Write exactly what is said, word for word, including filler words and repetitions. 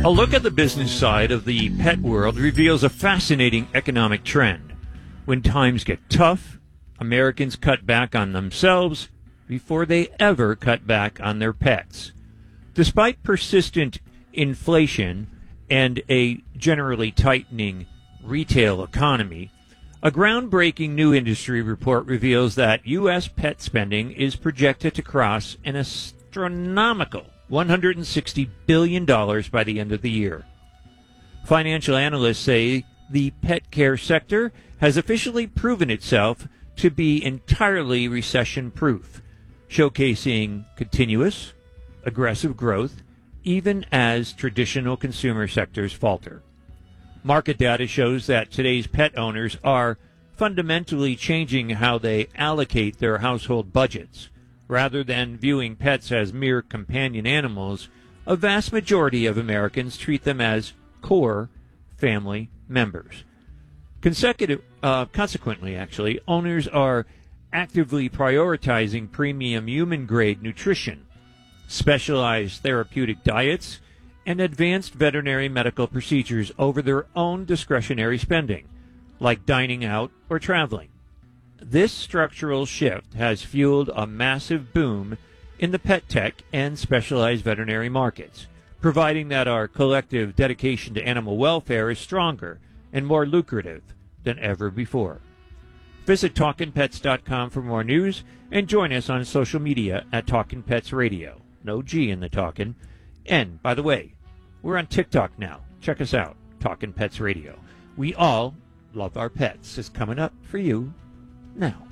A look at the business side of the pet world reveals a fascinating economic trend. When times get tough, Americans cut back on themselves before they ever cut back on their pets. Despite persistent inflation and a generally tightening retail economy, a groundbreaking new industry report reveals that U S pet spending is projected to cross an astronomical one hundred sixty billion dollars by the end of the year. Financial analysts say the pet care sector has officially proven itself to be entirely recession-proof, showcasing continuous, aggressive growth even as traditional consumer sectors falter. Market data shows that today's pet owners are fundamentally changing how they allocate their household budgets. Rather than viewing pets as mere companion animals, a vast majority of Americans treat them as core family members. Consecutive, uh, consequently, actually, owners are actively prioritizing premium human-grade nutrition, specialized therapeutic diets, and advanced veterinary medical procedures over their own discretionary spending, like dining out or traveling. This structural shift has fueled a massive boom in the pet tech and specialized veterinary markets, providing that our collective dedication to animal welfare is stronger and more lucrative than ever before. Visit talkin pets dot com for more news and join us on social media at Talkin' Pets Radio. No G in the talkin'. And, by the way, we're on TikTok now. Check us out, Talkin' Pets Radio. We all love our pets is coming up for you now.